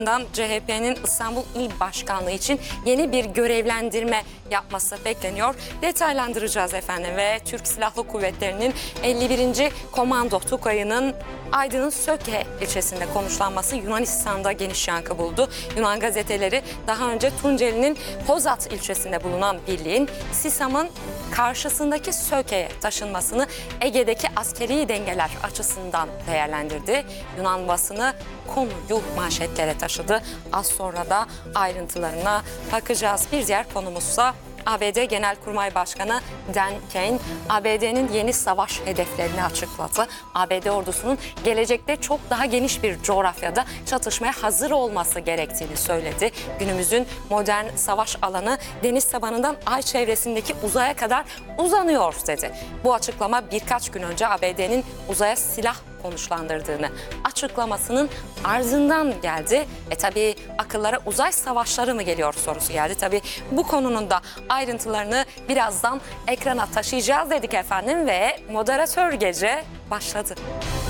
CHP'nin İstanbul İl Başkanlığı için yeni bir görevlendirme yapması bekleniyor. Detaylandıracağız efendim ve Türk Silahlı Kuvvetleri'nin 51. Komando Tugayı'nın Aydın'ın Söke ilçesinde konuşlanması Yunanistan'da geniş yankı buldu. Yunan gazeteleri daha önce Tunceli'nin Pozat ilçesinde bulunan birliğin SİSAM'ın karşısındaki Söke'ye taşınmasını Ege'deki askeri dengeler açısından değerlendirdi. Yunan basını konuyu manşetlere taşıdı. Az sonra da ayrıntılarına bakacağız. Bir diğer konumuzsa ABD Genelkurmay Başkanı Dan Kane, ABD'nin yeni savaş hedeflerini açıkladı. ABD ordusunun gelecekte çok daha geniş bir coğrafyada çatışmaya hazır olması gerektiğini söyledi. Günümüzün modern savaş alanı deniz tabanından ay çevresindeki uzaya kadar uzanıyor dedi. Bu açıklama birkaç gün önce ABD'nin uzaya silah konuşlandırdığını açıklamasının ardından geldi. Tabii akıllara uzay savaşları mı geliyor sorusu geldi. Tabii bu konunun da ayrıntılarını birazdan ekrana taşıyacağız dedik efendim ve moderatör gece başladı.